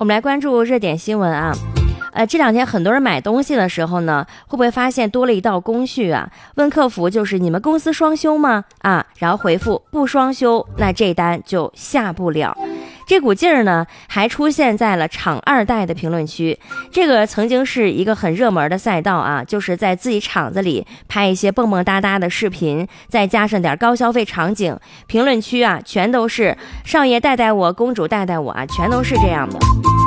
我们来关注热点新闻啊。这两天很多人买东西的时候呢，会不会发现多了一道工序啊？问客服就是你们公司双休吗？然后回复不双休，那这单就下不了。这股劲儿呢，还出现在了厂二代的评论区。这个曾经是一个很热门的赛道啊，就是在自己厂子里拍一些蹦蹦哒哒的视频，再加上点高消费场景，评论区啊全都是少爷带带我，公主带带我啊，全都是这样的。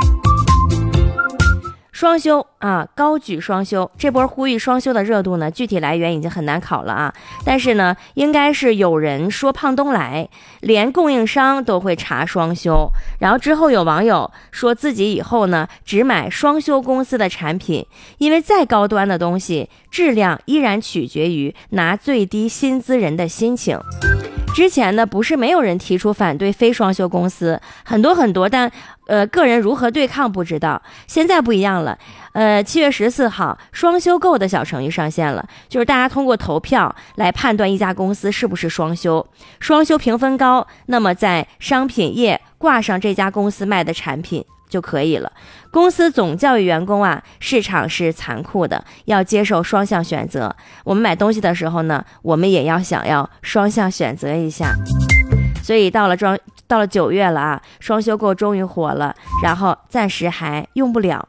双休啊，高举双休，这波呼吁双休的热度呢，具体来源已经很难考了啊。但是呢，应该是有人说胖东来，连供应商都会查双休。然后之后有网友说自己以后呢，只买双休公司的产品，因为再高端的东西，质量依然取决于拿最低薪资人的心情。之前呢，不是没有人提出反对非双休公司，很多，但个人如何对抗不知道。现在不一样了，7月14号，双休购的小程序上线了，就是大家通过投票来判断一家公司是不是双休，双休评分高，那么在商品页挂上这家公司卖的产品就可以了。公司总教育员工啊，市场是残酷的，要接受双向选择。我们买东西的时候呢，我们也要想要双向选择一下。所以到了9月了啊，双休购终于火了，然后暂时还用不了。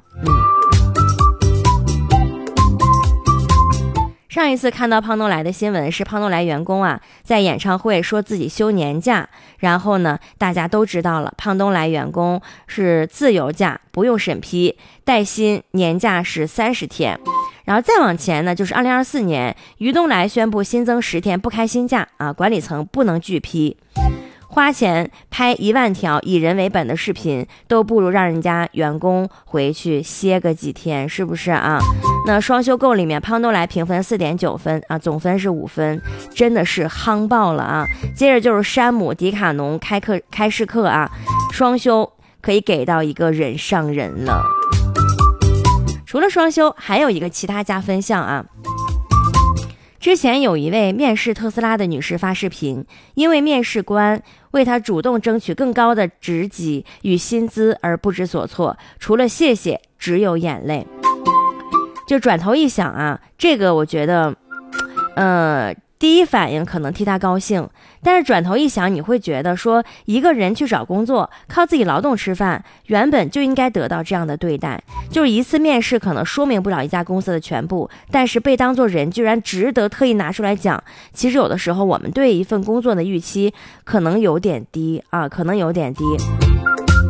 上一次看到胖东来的新闻是胖东来员工啊在演唱会说自己休年假，然后呢大家都知道了，胖东来员工是自由假，不用审批，带薪年假是30天。然后再往前呢，就是2024年于东来宣布新增10天不开薪假啊，管理层不能拒批。花钱拍1万条以人为本的视频，都不如让人家员工回去歇个几天，是不是啊？那双休购里面，胖东来评分4.9分啊，总分是5分，真的是夯爆了啊！接着就是山姆、迪卡侬、开市客啊，双休可以给到一个人上人了。除了双休，还有一个其他加分项啊。之前有一位面试特斯拉的女士发视频，因为面试官为她主动争取更高的职级与薪资而不知所措，除了谢谢，只有眼泪。就转头一想啊，这个我觉得，第一反应可能替她高兴，但是转头一想，你会觉得说，一个人去找工作，靠自己劳动吃饭，原本就应该得到这样的对待。就是一次面试可能说明不了一家公司的全部，但是被当作人居然值得特意拿出来讲。其实有的时候我们对一份工作的预期可能有点低啊，可能有点低。